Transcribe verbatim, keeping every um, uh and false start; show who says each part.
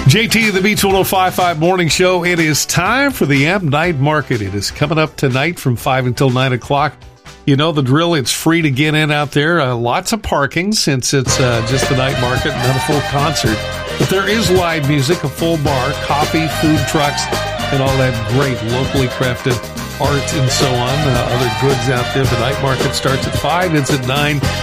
Speaker 1: J T, the Beach one oh five point five Morning Show. It is time for the M Night Market. It is coming up tonight from five until nine o'clock. You know the drill. It's free to get in out there. Uh, lots of parking since it's uh, just the night market, not a full concert. But there is live music, a full bar, coffee, food trucks, and all that great locally crafted art and so on. Uh, other goods out there. The night market starts at five. It's at nine.